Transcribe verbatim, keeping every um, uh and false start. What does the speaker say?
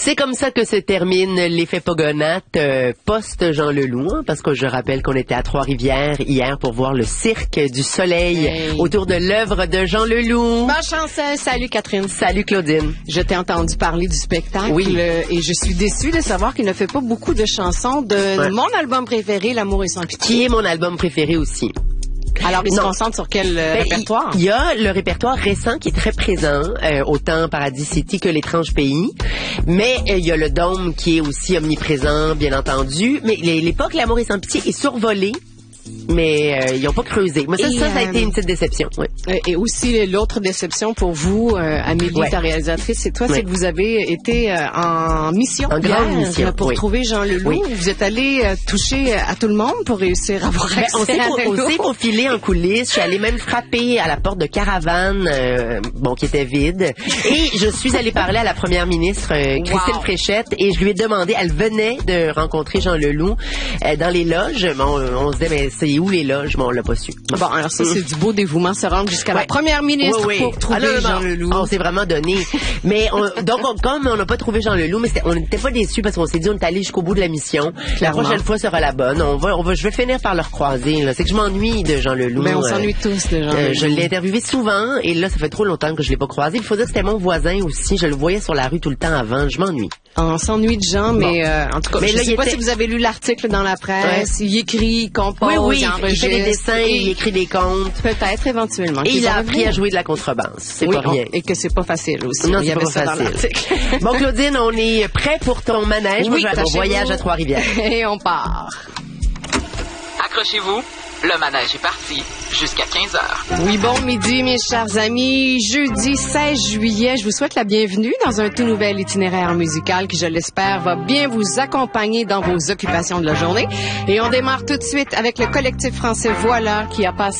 C'est comme ça que se termine l'effet Pogonate euh, post-Jean Leloup, hein, parce que je rappelle qu'on était à Trois-Rivières hier pour voir le Cirque du Soleil hey. autour de l'œuvre de Jean Leloup. Bonne chance, salut Catherine. Salut Claudine. Je t'ai entendu parler du spectacle oui. euh, et je suis déçue de savoir qu'il ne fait pas beaucoup de chansons de ouais. mon album préféré, L'amour est sans pitié. Qui est mon album préféré aussi. Alors, il se concentre sur quel euh, ben, répertoire? Il y a le répertoire récent qui est très présent, euh, autant Paradis City que L'Étrange Pays. Mais euh, il y a le Dôme qui est aussi omniprésent, bien entendu. Mais l'époque L'amour est sans pitié est survolée. Mais euh, ils n'ont pas creusé. Mais ça, et, ça, ça a euh, été une petite déception. Oui. Et aussi, l'autre déception pour vous, euh, Amélie, ouais. ta réalisatrice, c'est toi, ouais. c'est que vous avez été euh, en mission. En grande hier, mission, pour oui. trouver Jean Leloup. Oui. Vous êtes allé euh, toucher à tout le monde pour réussir à avoir accès ben, on à On s'est profilé en coulisses. Je suis allée même frapper à la porte de Caravane, euh, bon, qui était vide. Et je suis allée parler à la première ministre, euh, Christine wow. Fréchette, et je lui ai demandé, elle venait de rencontrer Jean Leloup euh, dans les loges. Bon, on se disait, mais c'est où les loges? Bon, on l'a pas su. Bon, alors ça, c'est du beau dévouement, se rendre jusqu'à ouais. la première ministre oui, oui. pour trouver ah, non, non, Jean Leloup. On s'est vraiment donné. Mais on, donc, on, comme on n'a pas trouvé Jean Leloup, mais on n'était pas déçus parce qu'on s'est dit, on est allé jusqu'au bout de la mission. Clairement. La prochaine fois sera la bonne. On va, on va, je vais finir par le recroiser. Là. C'est que je m'ennuie de Jean Leloup. Ben, on euh, s'ennuie tous de Jean euh, Leloup. Je l'ai interviewé souvent et là, ça fait trop longtemps que je l'ai pas croisé. Il faut dire que c'était mon voisin aussi. Je le voyais sur la rue tout le temps avant. Je m'ennuie. On s'ennuie de Jean, bon. mais euh, en tout cas, mais je ne sais était... pas si vous avez lu l'article dans la presse. Ouais. Il écrit, il compose, oui, oui, il enregistre. Il fait des dessins, et... il écrit des contes. Peut-être, éventuellement. Et il a appris à jouer de la contrebasse. C'est oui, pas rien. On... Et que c'est pas facile aussi. Non, il y c'est avait pas ça facile. Dans l'article. Bon, Claudine, on est prêt pour ton manège. Oui, Moi, je vais mon voyage à Trois-Rivières. Et on part. Accrochez-vous. Le manège est parti jusqu'à quinze heures. Oui, bon midi, mes chers amis. Jeudi seize juillet, je vous souhaite la bienvenue dans un tout nouvel itinéraire musical qui, je l'espère, va bien vous accompagner dans vos occupations de la journée. Et on démarre tout de suite avec le collectif français Voilà qui a passé